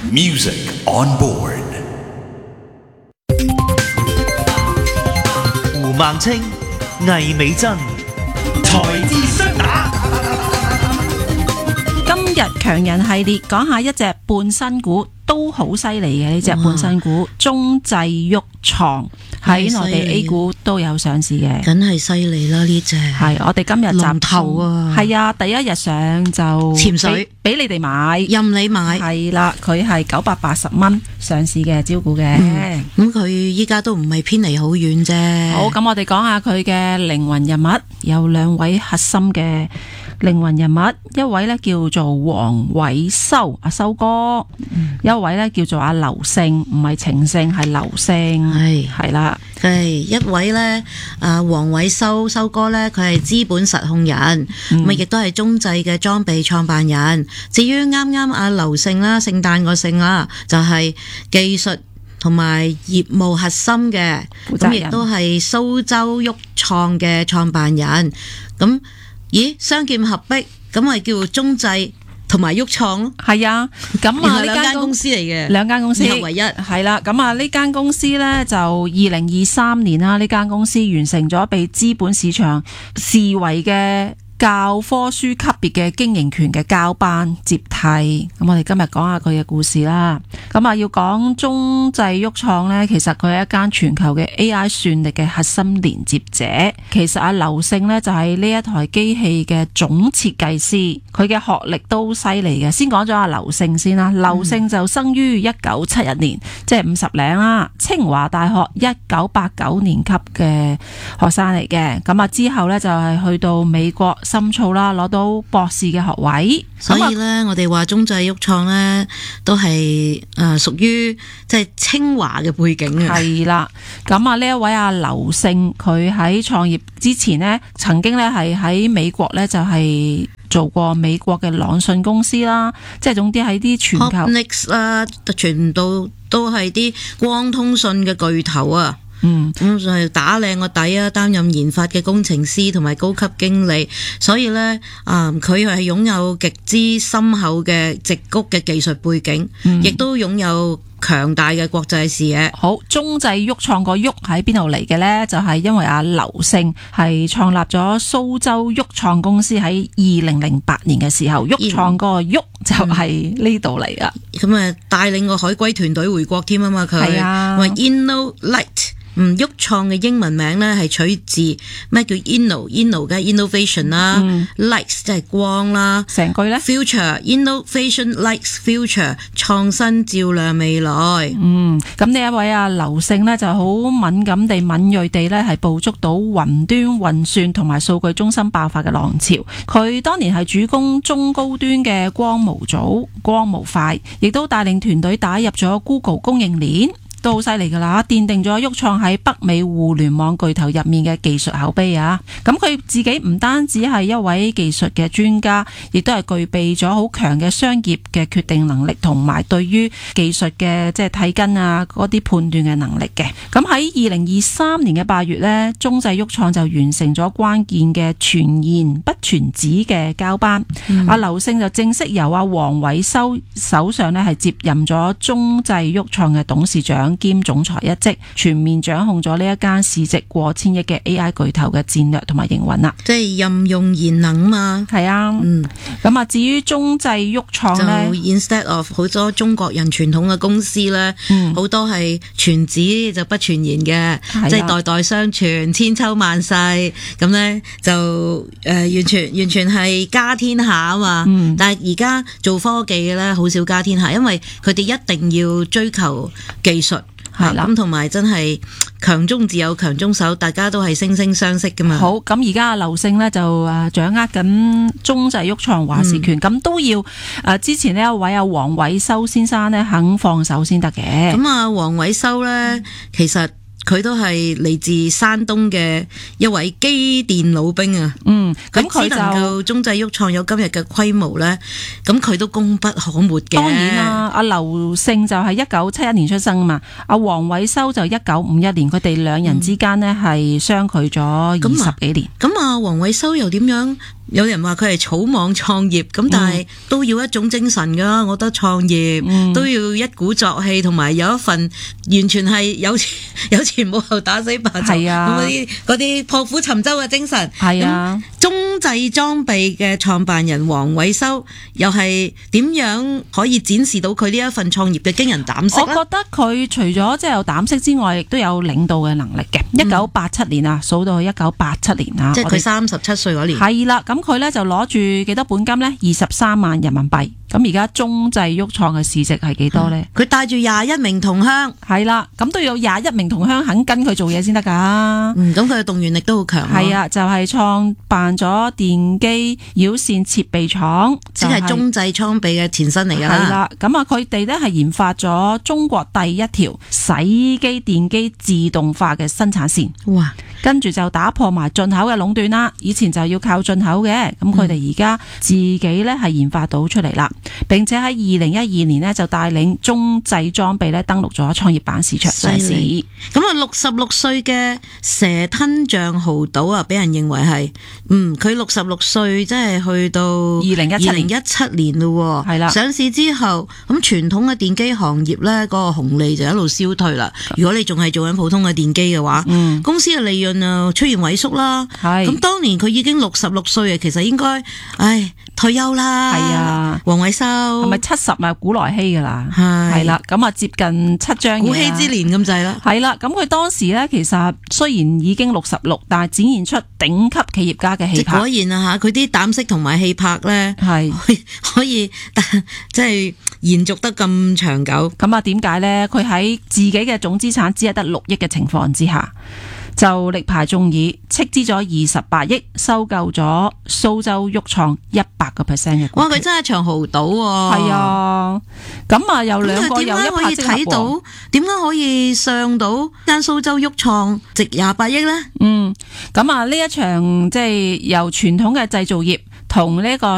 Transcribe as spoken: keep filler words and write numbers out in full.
Music on board。 胡孟青、魏美珍，財智雙打。 今日強人系列講下一隻半新股，都好犀利嘅呢隻半新股，中製鬱創喺內地 A 股都有上市嘅， 梗係犀利啦呢隻。 係我哋今日集頭啊， 係啊，第一日上就潛水俾你哋買， 任你買。 係啦，佢係九百八十蚊上市嘅招股嘅。 咁佢依家都唔係偏離好遠啫。 好，咁我哋講下佢嘅靈魂人物，有兩位核心嘅靈魂人物，一位呢叫做黃偉修，阿修哥，嗯、一位呢叫做阿劉勝，唔係情聖，係劉勝，係係啦。 係一位呢，啊黃偉修修哥呢，佢係資本實控人，咁啊亦都係中製嘅裝備創辦人。至於啱啱阿劉勝啦，聖誕個勝啦，就係、是、技術同埋業務核心嘅，咁亦都係蘇州鬱創嘅創辦人。咁咦，雙劍合璧，咁咪叫做中製同埋鬱創咯。 係啊，咁啊呢兩間公司嚟嘅， 兩間公司二合為一。 係啦，咁啊呢間公司呢，就二零二三年啦，呢間公司完成咗被資本市場視為嘅教科書級別嘅經營權嘅交班接替。咁我哋今日講下佢嘅故事啦。咁啊要講中製鬱創呢，其實佢係一間全球嘅 A I 算力嘅核心連接者。其實阿劉勝呢，就係呢一台機器嘅總設計師，佢嘅學歷都犀利嘅。先講咗阿劉勝先啦，劉勝就生於一九七一年，即係五十零啦，清華大學一九八九年級嘅學生嚟嘅。咁啊之後呢，就係去到美國深造啦，攞到博士嘅學位。 所以咧，我哋話中製鬱創咧都係誒屬於即係清華嘅背景嘅。 係啦，咁啊呢一位阿劉勝，佢喺創業之前呢，曾經咧係喺美國咧就係做過美國嘅朗訊公司啦，即係總之喺啲全球 Hopnics 啦，全部都係啲光通訊嘅巨頭啊。嗯，咁就係打靚個底啊，擔任研發嘅工程師同埋高級經理，所以咧啊，佢係擁有極之深厚嘅矽谷嘅技術背景，亦、嗯、都擁有強大嘅國際視野。 好，中製鬱創個鬱喺邊度嚟嘅呢？就係、是、因為阿劉勝係創立咗蘇州鬱創公司喺二零零八年嘅時候，鬱創個鬱就係呢度嚟啊。 咁啊，帶領個海歸團隊回國添啊嘛，佢係啊， 話 InnoLight。嗯，鬱創嘅英文名咧係取自咩叫 inno，inno 嘅 innovation 啦、嗯、，lights 即係光啦， 成句咧 future innovation lights future 創新照亮未來。 嗯，咁呢一位阿劉勝咧就好敏感地、敏銳地咧係捕捉到雲端運算同埋數據中心爆發嘅浪潮。佢當年係主攻中高端嘅光模組、光模塊，亦都帶領團隊打入咗 Google 供應鏈。都好犀利噶啦，奠定咗鬱創喺北美互聯網巨頭入面嘅技術口碑啊！咁佢自己唔單止係一位技術嘅專家，亦都係具備咗好強嘅商業嘅決定能力，同埋對於技術嘅即係睇根啊嗰啲判斷嘅能力嘅。咁喺二零二三年嘅八月呢，中製鬱創就完成咗關鍵嘅傳言不傳旨嘅交班。阿、嗯、劉勝就正式由阿黃偉修手上呢係接任咗中製鬱創嘅董事長兼總裁一職，全面掌控咗呢一間市值過千億嘅 A I 巨頭嘅戰略同埋營運啦。 即係任用賢能啊嘛。 係啊，嗯，咁啊，至於中製鬱創咧， 就 instead of 好多中國人傳統嘅公司咧，好、嗯、多係傳旨就不傳言嘅，即係、就是、代代相傳，千秋萬世，咁咧就誒、呃、完全完全係家天下啊嘛。嗯、但係而家做科技嘅咧，好少家天下，因為佢哋一定要追求技術。係啦，咁同埋真係強中自有強中手，大家都係惺惺相惜噶嘛。 好，咁而家阿劉勝呢，就誒掌握緊中製鬱創話事權，咁、嗯、都要誒、呃、之前呢一位阿黃偉修先生呢肯放手先得嘅。 咁啊，黃偉修呢，其實佢都係嚟自山東嘅一位機電老兵啊。嗯，咁佢能夠中製鬱創有今日嘅規模咧，咁佢都功不可沒嘅。 當然啦，阿劉勝就係一九七一年出生嘛，阿黃偉修就一九五一年，佢哋兩人之間呢係相距咗二十幾年。 咁啊，黃偉修又點樣有人話佢係草莽創業，咁但係都要一種精神噶，我覺得創業、嗯、都要一鼓作氣，同埋有一份完全係有錢有錢冇後打死白做，咁嗰啲嗰啲破釜沉舟嘅精神。係啊，中製裝備嘅創辦人黃偉修又係點樣可以展示到佢呢一份創業嘅驚人膽識呢？ 我覺得佢除咗即係有膽識之外，亦都有領導嘅能力嘅。一九八七年啊，數到去一九八七年啊， 即係佢三十七歲嗰年。 係啦，咁佢咧就攞住幾多本金咧？二十三萬人民幣。咁而家中製鬱創嘅市值係幾多咧？ 佢帶住廿一名同鄉， 係啦，咁都要有廿一名同鄉肯跟佢做嘢先得噶。 嗯，咁佢嘅動員力都好強。 係啊，就係、是、創辦咗電機繞線設備廠， 即係中製裝備嘅前身嚟噶。 係啦，咁啊，佢哋咧係研發咗中國第一條洗衣機電機自動化嘅生產線。哇！跟住就打破埋進口嘅壟斷啦。以前就要靠進口嘅，咁佢哋而家自己咧係研發到出嚟啦。並且喺二零一二年呢，就帶領中製裝備咧登陸咗創業板市場上市。 咁啊，六十六歲嘅蛇吞象豪島啊，俾人認為係，嗯，佢六十六歲即係去到二零一七年，二零一七年咯，係啦。上市之後，咁傳統嘅電機行業咧，嗰個紅利就一路消退啦。如果你仲係做緊普通嘅電機嘅話，嗯，公司嘅利潤啊出現萎縮啦。係。咁當年佢已經六十六歲啊，其實應該，唉，退休啦。係啊，黃偉修係咪七十咪古來稀噶啦？係係啦，咁啊接近七張古稀之年咁滯啦。 係啦，咁佢當時咧其實雖然已經六十六，但係展現出頂級企業家嘅氣魄。 果然啊吓，佢啲膽識同埋氣魄咧，係可以即係延續得咁長久。 咁啊，點解咧？佢喺自己嘅總資產只係得六億嘅情況之下，就力排眾議，斥資咗二十八億收購咗蘇州鬱創一百個 percent 嘅股票。 哇！佢真係長豪賭喎。 係啊，咁啊有兩個有一拍即合。點解可以睇到？ 點解可以上到間蘇州鬱創值廿八億咧？ 嗯，咁啊呢一場即係由傳統嘅製造業同呢個